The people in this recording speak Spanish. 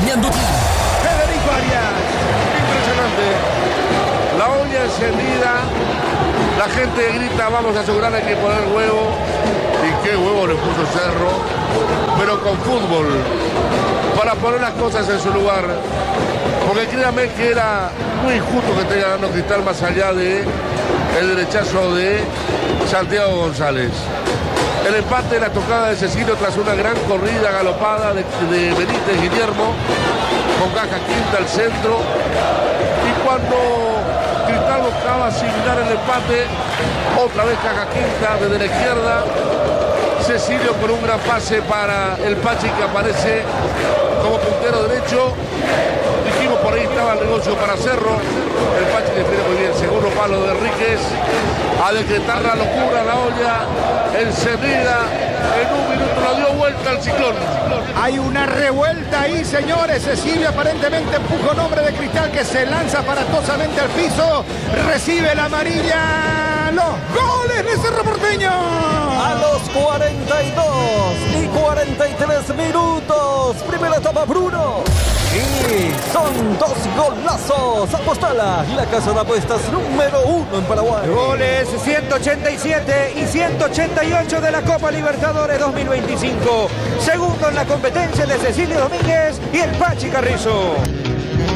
Ñandutí. Federico Arias. Impresionante. La olla encendida. La gente grita, vamos a asegurarle que poner huevo. Y qué huevo le puso Cerro. Pero con fútbol. Para poner las cosas en su lugar. Porque créanme que era muy injusto que esté ganando Cristal más allá de el derechazo de Santiago González. El empate, la tocada de Cecilio tras una gran corrida galopada de Benítez Guillermo, con Caja Quinta al centro. Y cuando Cristal buscaba asimilar el empate, otra vez Caja Quinta desde la izquierda. Cecilio con un gran pase para el Pachi que aparece como puntero derecho. Dijimos por ahí estaba el negocio para Cerro. El Pachi define muy bien, segundo palo de Enríquez. A decretar la locura, la olla encendida. En un minuto la dio vuelta al ciclón. Hay una revuelta ahí, señores. Cecilio aparentemente empuja un hombre de Cristal que se lanza aparatosamente al piso. Recibe la amarilla. Los goles de Cerro Porteño. A los 42 y 43 minutos. Primera etapa, Bruno. Y son 2 golazos. Apostala, la casa de apuestas número 1 en Paraguay. Goles 187 y 188 de la Copa Libertadores 2025. Segundo en la competencia de Cecilio Domínguez y el Pachi Carrizo.